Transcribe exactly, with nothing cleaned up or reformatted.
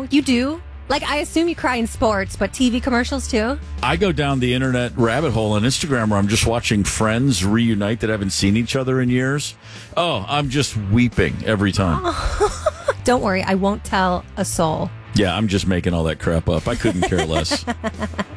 You do? Like, I assume you cry in sports, but T V commercials too? I go down the internet rabbit hole on Instagram where I'm just watching friends reunite that haven't seen each other in years. Oh, I'm just weeping every time. Don't worry, I won't tell a soul. Yeah, I'm just making all that crap up. I couldn't care less.